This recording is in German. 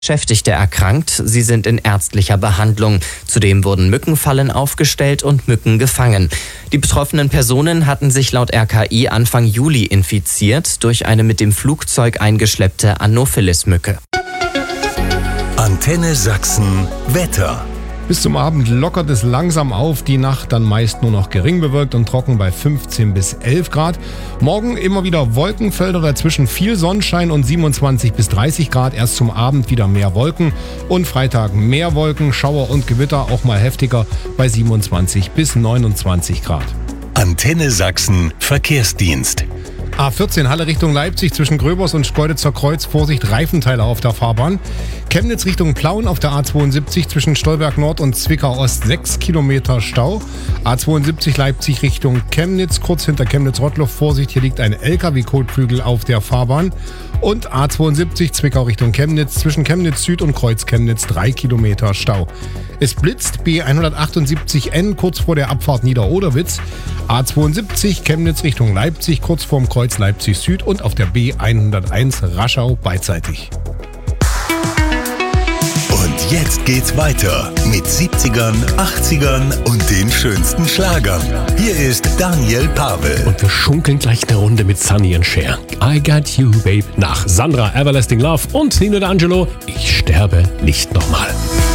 Beschäftigte erkrankt, sie sind in ärztlicher Behandlung. Zudem wurden Mückenfallen aufgestellt und Mücken gefangen. Die betroffenen Personen hatten sich laut RKI Anfang Juli infiziert durch eine mit dem Flugzeug eingeschleppte Anopheles-Mücke. Antenne Sachsen Wetter. Bis zum Abend lockert es langsam auf, die Nacht dann meist nur noch gering bewölkt und trocken bei 15 bis 11 Grad. Morgen immer wieder Wolkenfelder, dazwischen viel Sonnenschein und 27 bis 30 Grad. Erst zum Abend wieder mehr Wolken und Freitag mehr Wolken, Schauer und Gewitter, auch mal heftiger bei 27 bis 29 Grad. Antenne Sachsen Verkehrsdienst. A14 Halle Richtung Leipzig zwischen Gröbers und Schkeuditzer Kreuz. Vorsicht, Reifenteile auf der Fahrbahn. Chemnitz Richtung Plauen auf der A72 zwischen Stolberg Nord und Zwickau Ost 6 Kilometer Stau. A72 Leipzig Richtung Chemnitz, kurz hinter Chemnitz-Rottloff. Vorsicht, hier liegt ein LKW-Kotflügel auf der Fahrbahn. Und A72 Zwickau Richtung Chemnitz zwischen Chemnitz Süd und Kreuz Chemnitz 3 Kilometer Stau. Es blitzt B178N kurz vor der Abfahrt Nieder-Oderwitz. A72 Chemnitz Richtung Leipzig kurz vorm Kreuz Leipzig Süd und auf der B101 Raschau beidseitig. Und jetzt geht's weiter mit 70ern, 80ern und den schönsten Schlagern. Hier ist Daniel Pavel. Und wir schunkeln gleich eine Runde mit Sonny und Cher. I Got You, Babe. Nach Sandra, Everlasting Love und Nino D'Angelo, Ich sterbe nicht nochmal.